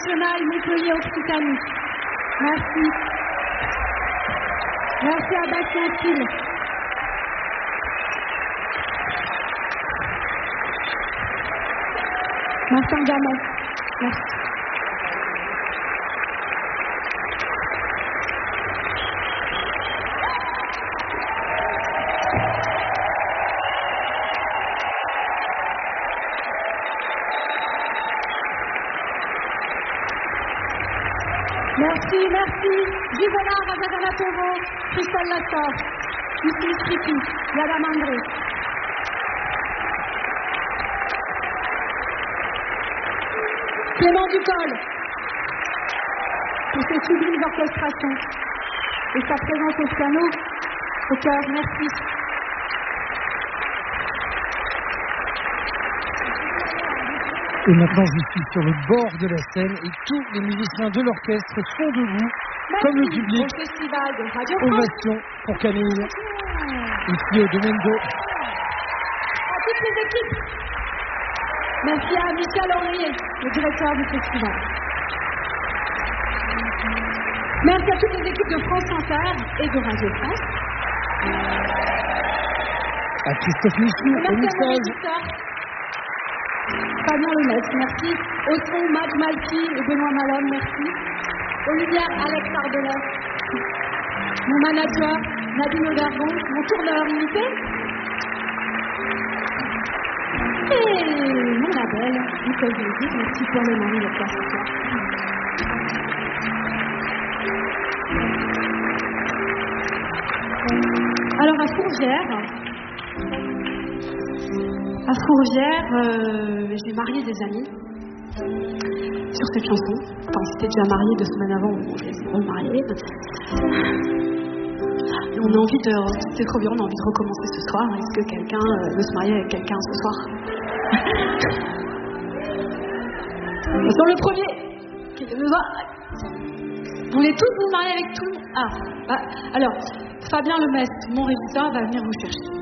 nationale Montpellier-Occitanie. Merci. Merci à Bastien Phil. Martin Gamon. Merci. Merci. Juvenal Razagana-Toro, Christelle Lastor, Lucie Stricki, Yada Mandré. Clément Ducol, pour ses sublimes orchestrations et sa présence au piano, au cœur, merci. Et maintenant, je suis sur le bord de la scène et tous les musiciens de l'orchestre sont debout, comme le public. Au festival de Radio France. Ovation pour Camille, ici au Domaine d'eau. À toutes les équipes. Merci à Michel Henrier, le directeur du festival. Merci à toutes les équipes de France Inter et de Radio France. À Christophe Michou, au Merci à mon mixage. éditeur, Fabien Lemaitre, merci. Au son, Matt Malky et Benoît Malone, merci. Aux lumières, Alex Ardelet. Mon manager, Nadine Audergon. Mon tourneur limité. Et mon label, Nicole Vélizy, merci pour le nom de la ce soir. Alors à Fourvière, j'ai marié des amis sur cette chanson. Enfin, c'était déjà marié 2 semaines avant, bon, je les ai remariés. Et on a envie de... C'est trop bien, on a envie de recommencer ce soir. Est-ce que quelqu'un veut se marier avec quelqu'un ce soir? Sur le premier qui me va. Vous voulez tous vous marier avec tout le monde? Alors, Fabien Lemaitre, mon réalisateur, va venir vous chercher.